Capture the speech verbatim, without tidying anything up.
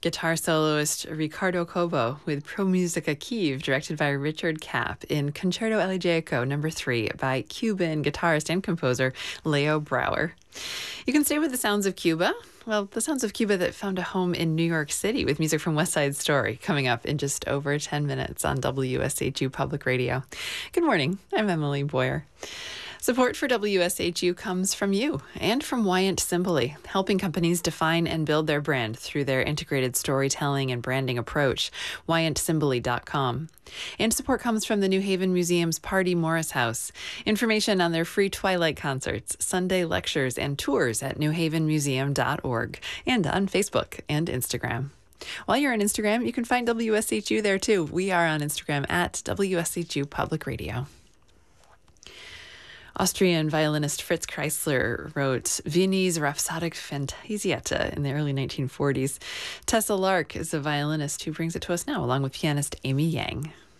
Guitar soloist Ricardo Cobo with Pro Musica Kiev, directed by Richard Kapp, in Concerto Elegiaco number three by Cuban guitarist and composer Leo Brouwer. You can stay with the sounds of Cuba. Well, the sounds of Cuba that found a home in New York City with music from West Side Story coming up in just over ten minutes on W S H U Public Radio. Good morning. I'm Emily Boyer. Support for W S H U comes from you and from Wyant Simboli, helping companies define and build their brand through their integrated storytelling and branding approach, wyant simboli dot com. And support comes from the New Haven Museum's Pardee Morris House. Information on their free Twilight concerts, Sunday lectures, and tours at new haven museum dot org and on Facebook and Instagram. While you're on Instagram, you can find W S H U there too. We are on Instagram at W S H U Public Radio. Austrian violinist Fritz Kreisler wrote Viennese Rhapsodic Fantasietta in the early nineteen forties. Tessa Lark is a violinist who brings it to us now, along with pianist Amy Yang.